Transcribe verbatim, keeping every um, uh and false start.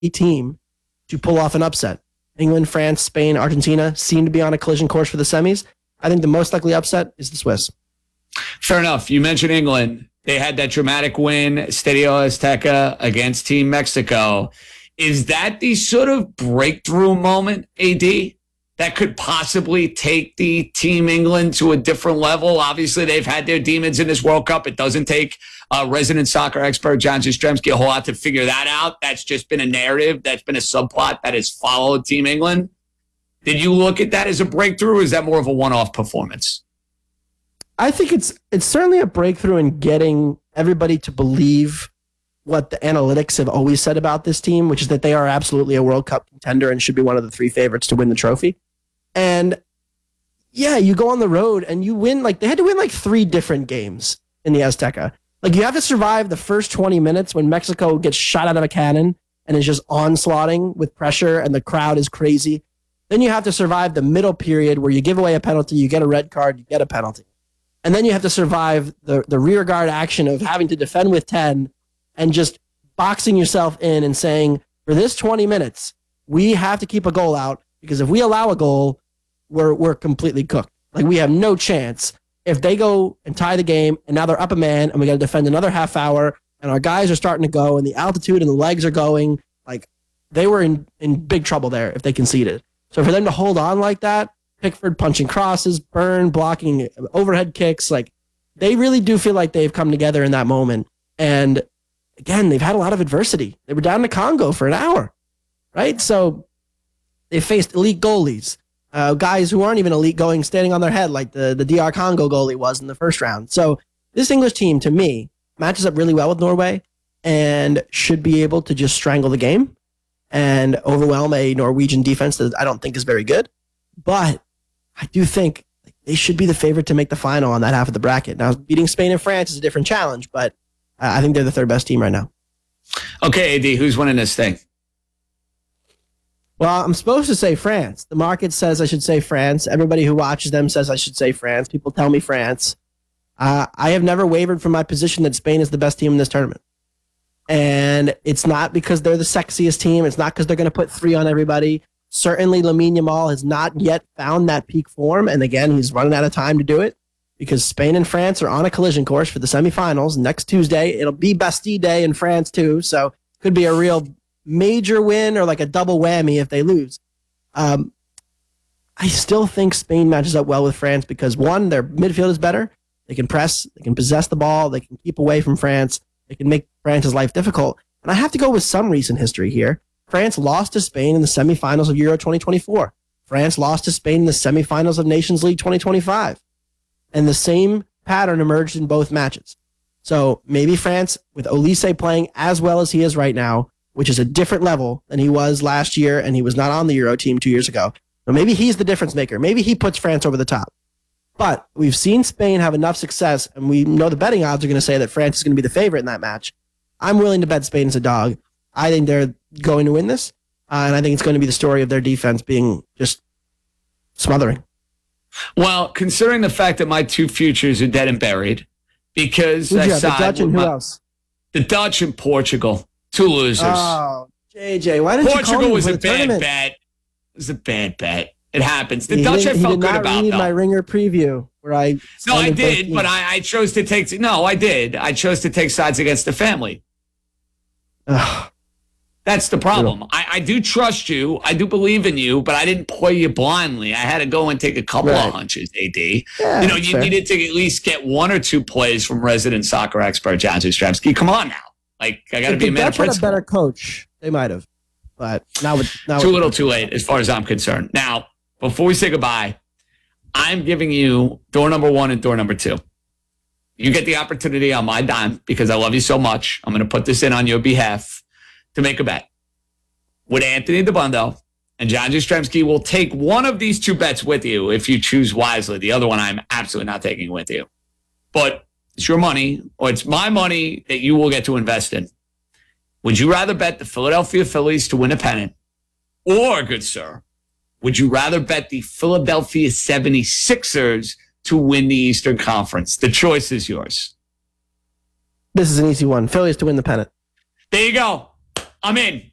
team to pull off an upset. England, France, Spain, Argentina seem to be on a collision course for the semis. I think the most likely upset is the Swiss. Fair enough. You mentioned England. They had that dramatic win, Estadio Azteca, against Team Mexico. Is that the sort of breakthrough moment, A D, that could possibly take the Team England to a different level? Obviously, they've had their demons in this World Cup. It doesn't take uh, resident soccer expert John Jastrzemski a whole lot to figure that out. That's just been a narrative. That's been a subplot that has followed Team England. Did you look at that as a breakthrough, or is that more of a one-off performance? I think it's it's certainly a breakthrough in getting everybody to believe what the analytics have always said about this team, which is that they are absolutely a World Cup contender and should be one of the three favorites to win the trophy. And yeah, you go on the road and you win, like they had to win like three different games in the Azteca. Like you have to survive the first twenty minutes when Mexico gets shot out of a cannon and is just onslaughting with pressure and the crowd is crazy. Then you have to survive the middle period where you give away a penalty, you get a red card, you get a penalty. And then you have to survive the, the rear guard action of having to defend with ten and just boxing yourself in and saying, for this twenty minutes, we have to keep a goal out, because if we allow a goal, we're we're completely cooked. Like we have no chance. If they go and tie the game and now they're up a man and we got to defend another half hour and our guys are starting to go and the altitude and the legs are going, like they were in, in big trouble there if they conceded. So for them to hold on like that, Pickford punching crosses, Burn blocking overhead kicks, like they really do feel like they've come together in that moment. And again, they've had a lot of adversity. They were down to Congo for an hour, right? So they faced elite goalies, uh, guys who aren't even elite going, standing on their head like the, the D R Congo goalie was in the first round. So this English team, to me, matches up really well with Norway and should be able to just strangle the game and overwhelm a Norwegian defense that I don't think is very good. But I do think they should be the favorite to make the final on that half of the bracket. Now, beating Spain and France is a different challenge, but uh, I think they're the third best team right now. Okay, A D, who's winning this thing? Well, I'm supposed to say France. The market says I should say France. Everybody who watches them says I should say France. People tell me France. Uh, I have never wavered from my position that Spain is the best team in this tournament. And it's not because they're the sexiest team. It's not because they're going to put three on everybody. Certainly, Lamine Yamal has not yet found that peak form. And again, he's running out of time to do it because Spain and France are on a collision course for the semifinals next Tuesday. It'll be Bastille Day in France, too. So it could be a real major win or like a double whammy if they lose. Um, I still think Spain matches up well with France because, one, their midfield is better. They can press. They can possess the ball. They can keep away from France. They can make France's life difficult. And I have to go with some recent history here. France lost to Spain in the semifinals of Euro twenty twenty-four. France lost to Spain in the semifinals of Nations League twenty twenty-five. And the same pattern emerged in both matches. So maybe France, with Olise playing as well as he is right now, which is a different level than he was last year, and he was not on the Euro team two years ago. So maybe he's the difference maker. Maybe he puts France over the top. But we've seen Spain have enough success, and we know the betting odds are going to say that France is going to be the favorite in that match. I'm willing to bet Spain as a dog. I think they're going to win this, uh, and I think it's going to be the story of their defense being just smothering. Well, considering the fact that my two futures are dead and buried, because I the side Dutch and with who my- else? the Dutch and Portugal, two losers. Oh, J J, why didn't you call Portugal me was for a the bad tournament? bet. It was a bad bet. It happens. The He Dutch I didn't- he felt did good not about, read though. my ringer preview where I No, I sounded both did, teams. but I, I chose to take. No, I did. I chose to take sides against the family. Ugh. That's the problem. I, I do trust you. I do believe in you, but I didn't play you blindly. I had to go and take a couple Right. of hunches, A D. Yeah, you know, that's you fair. needed to at least get one or two plays from resident soccer expert John Jastrzemski. Come on now. Like, I got to If be a the man of Dutch had a principle. better coach, they might have. But now with now Too with- little, too late, as far as I'm concerned. Now, before we say goodbye, I'm giving you door number one and door number two. You get the opportunity on my dime because I love you so much. I'm going to put this in on your behalf to make a bet. With Anthony Dabbundo and John Jastrzemski will take one of these two bets with you if you choose wisely. The other one I'm absolutely not taking with you. But it's your money, or it's my money that you will get to invest in. Would you rather bet the Philadelphia Phillies to win a pennant? Or, good sir, would you rather bet the Philadelphia seventy-sixers to win the Eastern Conference? The choice is yours. This is an easy one. Phillies to win the pennant. There you go. I'm in.